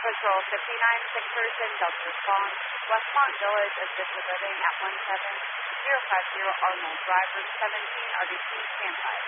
Patrol 59, sick person, Dr. Fong, Westmont Village Assisted Living at 1750 Arnold Drive, room 17, RBC, standby.